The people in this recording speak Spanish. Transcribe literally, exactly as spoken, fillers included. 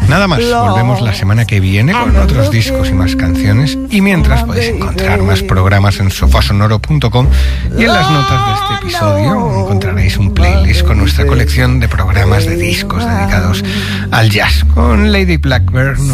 Nada más, volvemos la semana que viene con otros discos y más canciones. Y mientras podéis encontrar más programas en sofasonoro punto com y en las notas de este episodio encontraréis un playlist con nuestra colección de programas de discos dedicados al jazz. Con Lady Blackbird